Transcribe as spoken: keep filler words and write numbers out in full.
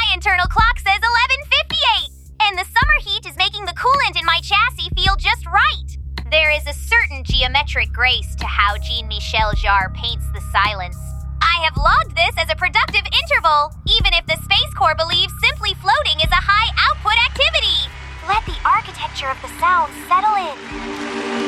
internal clock says eleven fifty-eight, and the summer heat is making the coolant in my chassis feel just right. There is a certain geometric grace to how Jean-Michel Jarre paints the silence. I have logged this as a productive interval, even if the Space Corps believes simply floating is a high-output activity. Let the architecture of the sound settle in.